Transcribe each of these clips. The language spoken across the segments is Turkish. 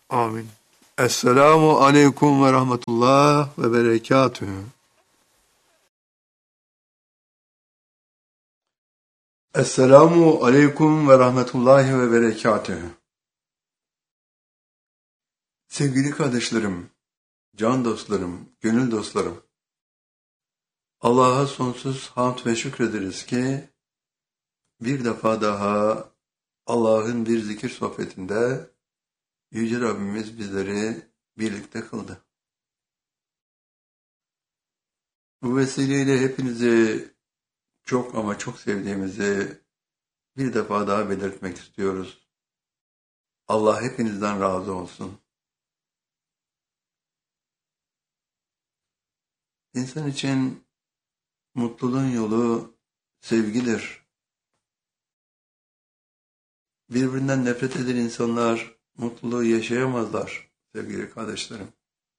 Amin. Esselamu aleyküm ve rahmetullah ve berekatühü. Esselamu aleyküm ve rahmetullahi ve berekatühü. Sevgili kardeşlerim, can dostlarım, gönül dostlarım. Allah'a sonsuz hamd ve şükrederiz ki bir defa daha Allah'ın bir zikir sohbetinde Yüce Rabbimiz bizleri birlikte kıldı. Bu vesileyle hepinizi çok ama çok sevdiğimizi bir defa daha belirtmek istiyoruz. Allah hepinizden razı olsun. İnsan için mutluluğun yolu sevgidir. Birbirinden nefret eden insanlar mutluluğu yaşayamazlar sevgili kardeşlerim.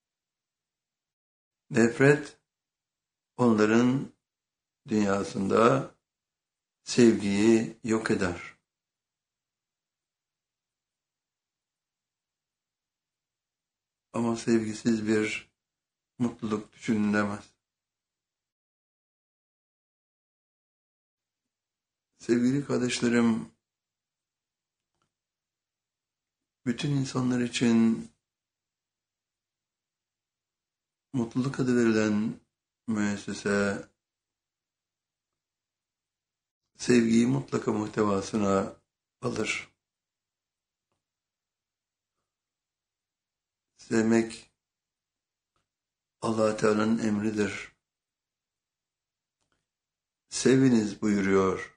Nefret onların dünyasında sevgiyi yok eder. Ama sevgisiz bir mutluluk düşünülemez. Sevgili kardeşlerim, bütün insanlar için mutluluk adı verilen müessese sevgiyi mutlaka muhtevasına alır. Sevmek Allah Teala'nın emridir. Seviniz buyuruyor.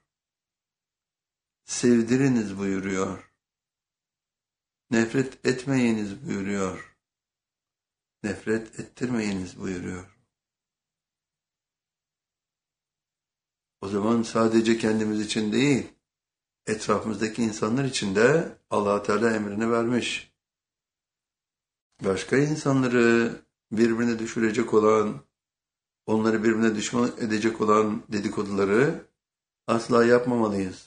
Sevdiriniz buyuruyor. Nefret etmeyiniz buyuruyor. Nefret ettirmeyiniz buyuruyor. O zaman sadece kendimiz için değil, etrafımızdaki insanlar için de Allah Teala emrini vermiş. Başka insanları birbirine düşürecek olan, onları birbirine düşman edecek olan dedikoduları asla yapmamalıyız.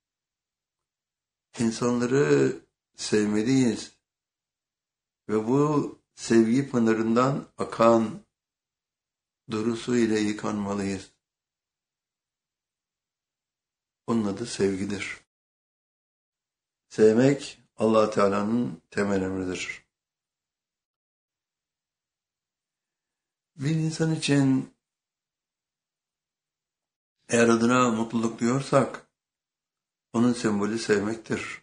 İnsanları sevmeliyiz ve bu sevgi pınarından akan duru su ile yıkanmalıyız. Onun adı sevgidir. Sevmek Allah Teala'nın temel emridir. Bir insan için eğer adına mutluluk diyorsak onun sembolü sevmektir.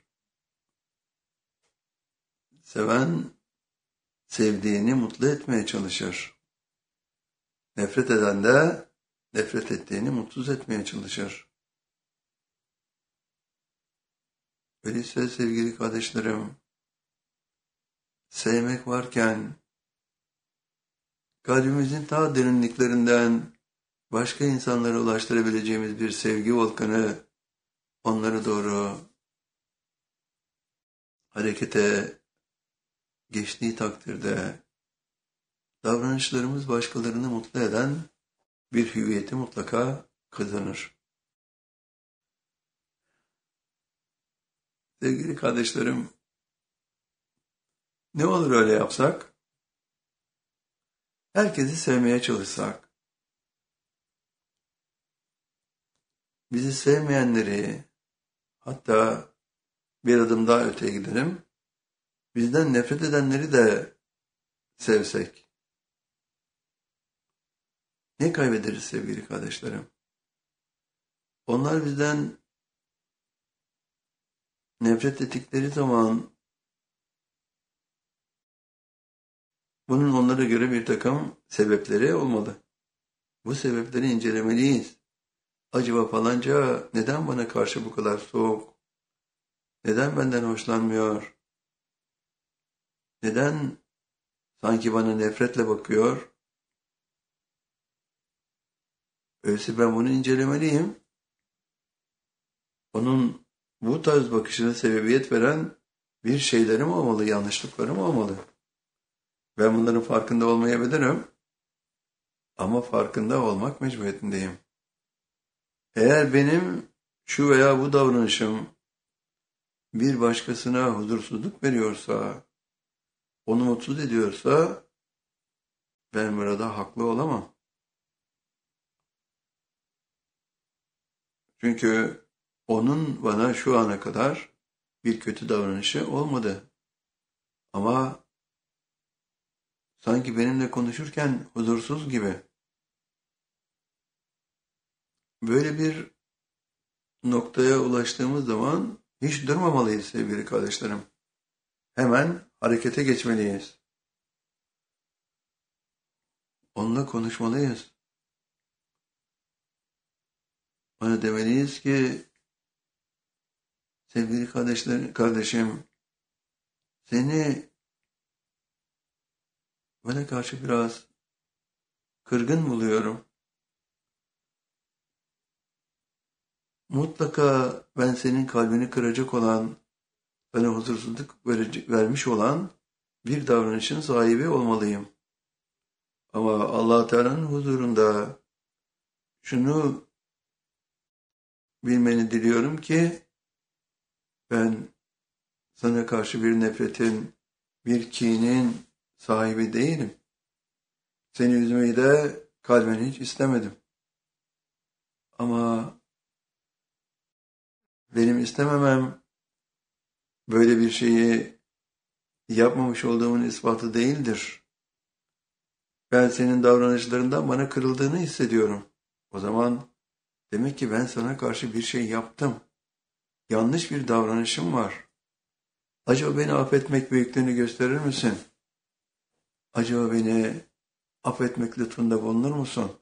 Seven sevdiğini mutlu etmeye çalışır. Nefret eden de nefret ettiğini mutsuz etmeye çalışır. Öyleyse sevgili kardeşlerim, sevmek varken kalbimizin ta derinliklerinden başka insanlara ulaştırabileceğimiz bir sevgi volkanı onlara doğru harekete geçtiği takdirde davranışlarımız başkalarını mutlu eden bir hüviyeti mutlaka kazanır. Sevgili kardeşlerim, ne olur öyle yapsak? Herkesi sevmeye çalışsak, bizi sevmeyenleri, hatta bir adım daha öteye gidelim, bizden nefret edenleri de sevsek, ne kaybederiz sevgili kardeşlerim? Onlar bizden nefret ettikleri zaman bunun onlara göre bir takım sebepleri olmalı. Bu sebepleri incelemeliyiz. Acaba falanca neden bana karşı bu kadar soğuk? Neden benden hoşlanmıyor? Neden sanki bana nefretle bakıyor? Öyleyse ben bunu incelemeliyim. Onun bu tarz bakışına sebebiyet veren bir şeylerim olmalı, yanlışlıklarım olmalı. Ben bunların farkında olmayabilirim ama farkında olmak mecburiyetindeyim. Eğer benim şu veya bu davranışım bir başkasına huzursuzluk veriyorsa, onu mutsuz ediyorsa ben burada haklı olamam. Çünkü onun bana şu ana kadar bir kötü davranışı olmadı. Ama sanki benimle konuşurken huzursuz gibi. Böyle bir noktaya ulaştığımız zaman hiç durmamalıyız sevgili kardeşlerim. Hemen harekete geçmeliyiz. Onunla konuşmalıyız. Ona demeliyiz ki sevgili kardeşim seni bana karşı biraz kırgın buluyorum. Mutlaka ben senin kalbini kıracak olan, sana huzursuzluk vermiş olan bir davranışın sahibi olmalıyım. Ama Allah Teala'nın huzurunda şunu bilmeni diliyorum ki ben sana karşı bir nefretin, bir kinin sahibi değilim. Seni üzmeyi de kalben hiç istemedim. Ama benim istememem böyle bir şeyi yapmamış olduğumun ispatı değildir. Ben senin davranışlarından bana kırıldığını hissediyorum. O zaman demek ki ben sana karşı bir şey yaptım. Yanlış bir davranışım var. Acaba beni affetmek büyüklüğünü gösterir misin? Acaba beni affetmek lütfunda bulunur musun?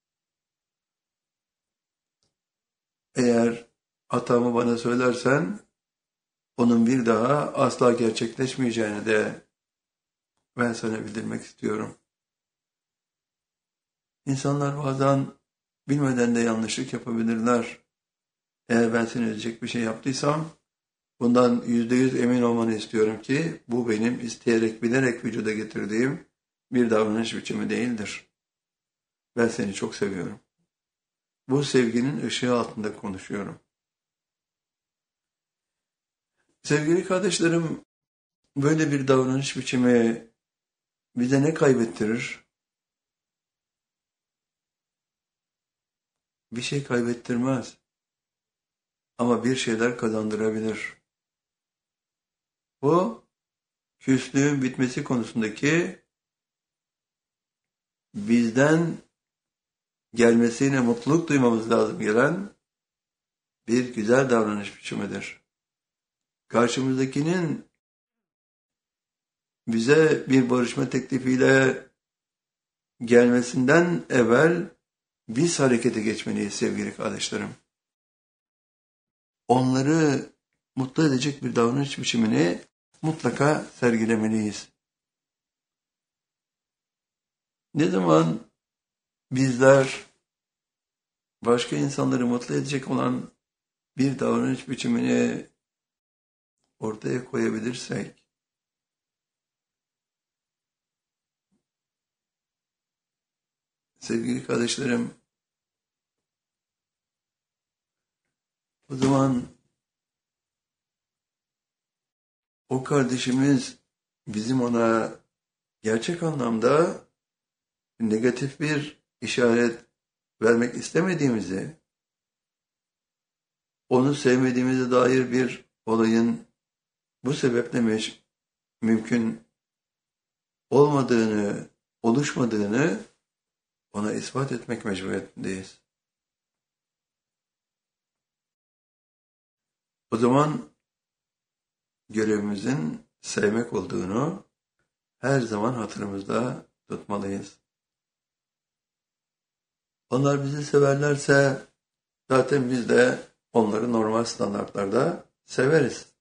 Eğer hatamı bana söylersen, onun bir daha asla gerçekleşmeyeceğini de ben sana bildirmek istiyorum. İnsanlar bazen bilmeden de yanlışlık yapabilirler. Eğer ben seni üzecek bir şey yaptıysam, bundan %100 emin olmanı istiyorum ki bu benim isteyerek bilerek vücuda getirdiğim bir davranış biçimi değildir. Ben seni çok seviyorum. Bu sevginin ışığı altında konuşuyorum. Sevgili kardeşlerim, böyle bir davranış biçimi bize ne kaybettirir? Bir şey kaybettirmez. Ama bir şeyler kazandırabilir. Bu, küslüğün bitmesi konusundaki bizden gelmesiyle mutluluk duymamız lazım gelen bir güzel davranış biçimidir. Karşımızdakinin bize bir barışma teklifiyle gelmesinden evvel biz harekete geçmeliyiz sevgili kardeşlerim. Onları mutlu edecek bir davranış biçimini mutlaka sergilemeliyiz. Ne zaman bizler başka insanları mutlu edecek olan bir davranış biçimini ortaya koyabilirsek, sevgili kardeşlerim, o zaman o kardeşimiz bizim ona gerçek anlamda negatif bir işaret vermek istemediğimizi, onu sevmediğimize dair bir olayın bu sebeple mümkün olmadığını, oluşmadığını ona ispat etmek mecburiyetindeyiz. O zaman görevimizin sevmek olduğunu her zaman hatırımızda tutmalıyız. Onlar bizi severlerse zaten biz de onları normal standartlarda severiz.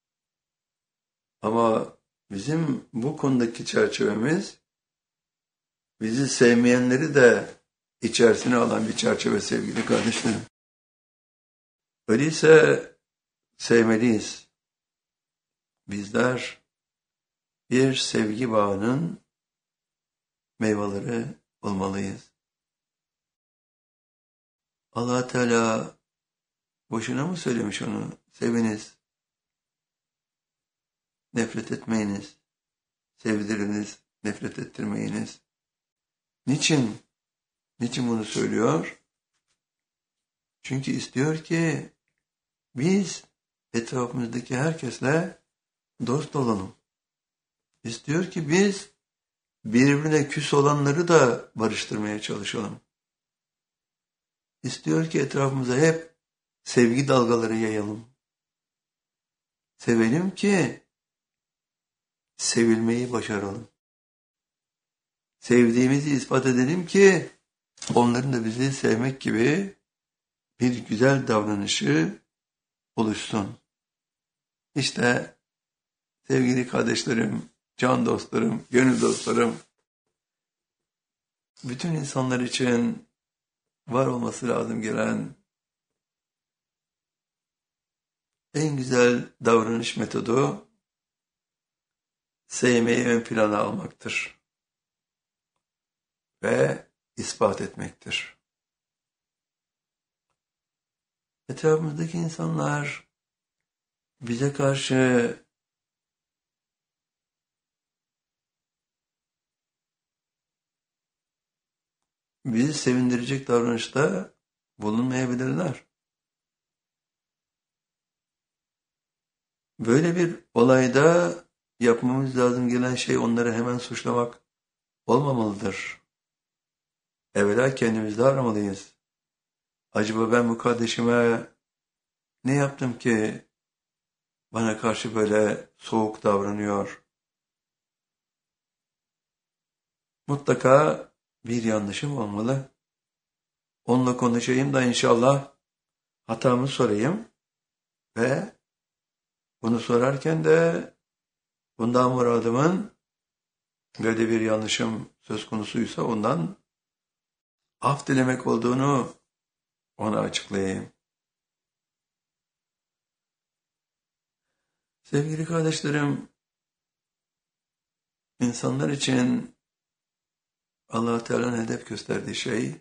Ama bizim bu konudaki çerçevemiz bizi sevmeyenleri de içerisine alan bir çerçeve sevgili kardeşlerim. Öyleyse sevmeliyiz. Bizler bir sevgi bağının meyveleri olmalıyız. Allah Teala boşuna mı söylemiş onu? Seviniz, nefret etmeyiniz, sevdiriniz, nefret ettirmeyiniz. Niçin? Niçin bunu söylüyor? Çünkü istiyor ki biz etrafımızdaki herkesle dost olalım. İstiyor ki biz birbirine küs olanları da barıştırmaya çalışalım. İstiyor ki etrafımıza hep sevgi dalgaları yayalım. Sevelim ki sevilmeyi başaralım. Sevdiğimizi ispat edelim ki onların da bizi sevmek gibi bir güzel davranışı oluşsun. İşte sevgili kardeşlerim, can dostlarım, gönül dostlarım, bütün insanlar için var olması lazım gelen en güzel davranış metodu sevmeyi ön plana almaktır ve ispat etmektir. Etrafımızdaki insanlar bize karşı bizi sevindirecek davranışta bulunmayabilirler. Böyle bir olayda yapmamız lazım gelen şey onları hemen suçlamak olmamalıdır. Evvela kendimizde aramalıyız. Acaba ben bu kardeşime ne yaptım ki bana karşı böyle soğuk davranıyor? Mutlaka bir yanlışım olmalı. Onunla konuşayım da inşallah hatamı sorayım ve bunu sorarken de bundan muradımın böyle bir yanlışım söz konusuysa ondan af dilemek olduğunu ona açıklayayım. Sevgili kardeşlerim, insanlar için Allah-u Teala'nın hedef gösterdiği şey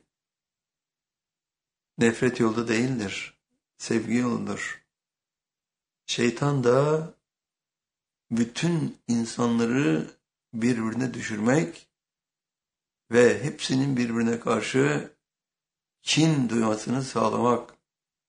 nefret yolu değildir, sevgi yoludur. Şeytan da bütün insanları birbirine düşürmek ve hepsinin birbirine karşı kin duymasını sağlamak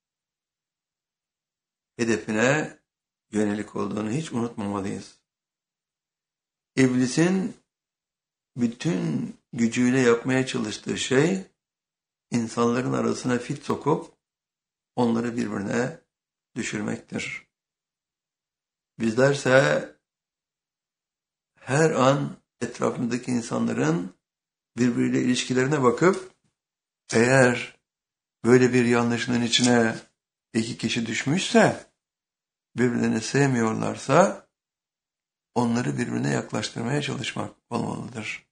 hedefine yönelik olduğunu hiç unutmamalıyız. İblisin bütün gücüyle yapmaya çalıştığı şey insanların arasına fit sokup onları birbirine düşürmektir. Bizlerse her an etrafımızdaki insanların birbiriyle ilişkilerine bakıp eğer böyle bir yanlışın içine iki kişi düşmüşse, birbirlerini sevmiyorlarsa onları birbirine yaklaştırmaya çalışmak olmalıdır.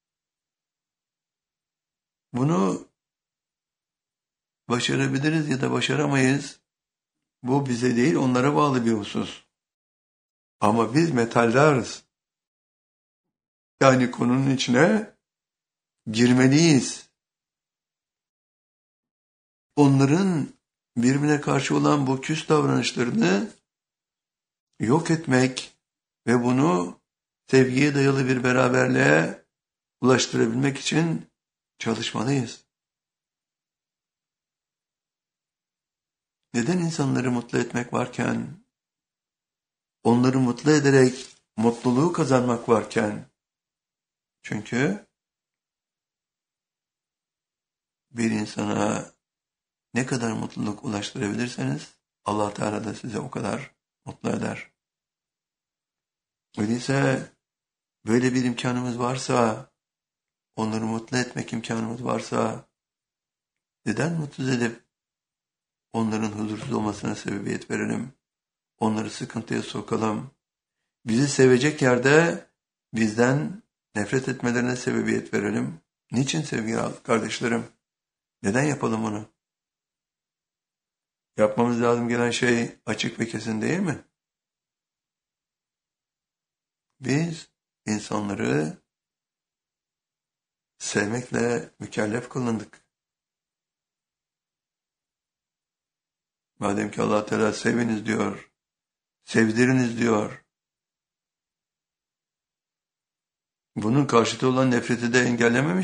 Bunu başarabiliriz ya da başaramayız. Bu bize değil, onlara bağlı bir husus. Ama biz metaldarız. Yani konunun içine girmeliyiz. Onların birbirine karşı olan bu küs davranışlarını yok etmek ve bunu sevgiye dayalı bir beraberliğe ulaştırabilmek için çalışmalıyız. Neden insanları mutlu etmek varken, onları mutlu ederek mutluluğu kazanmak varken? Çünkü bir insana ne kadar mutluluk ulaştırabilirseniz Allah Teala da size o kadar mutlu eder. Öyleyse böyle bir imkanımız varsa, onları mutlu etmek imkanımız varsa neden mutsuz edip onların huzursuz olmasına sebebiyet verelim? Onları sıkıntıya sokalım. Bizi sevecek yerde bizden nefret etmelerine sebebiyet verelim. Niçin sevgili kardeşlerim? Neden yapalım bunu? Yapmamız lazım gelen şey açık ve kesin değil mi? Biz insanları sevmekle mükellef kılındık. Madem ki Allah Teala seviniz diyor, sevdiriniz diyor. Bunun karşıtı olan nefreti de engellememiş